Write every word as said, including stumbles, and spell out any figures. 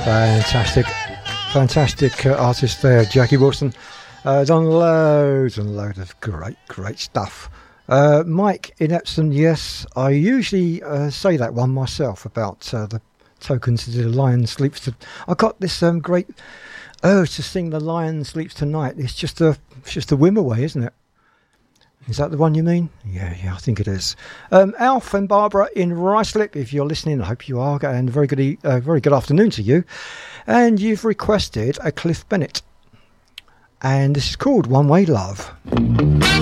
Fantastic, fantastic uh, artist there, Jackie Wilson. Uh, done loads and loads of great, great stuff. Uh, Mike in Epsom, yes, I usually uh, say that one myself about uh, the tokens of the Lion Sleeps. To, I got this um, great urge to sing The Lion Sleeps Tonight. It's just a, it's just a whim away, isn't it? Is that the one you mean? Yeah, yeah, I think it is. Um, Alf and Barbara in Ruislip, if you're listening, I hope you are, and very good, e- uh, very good afternoon to you. And you've requested a Cliff Bennett, and this is called One Way Love.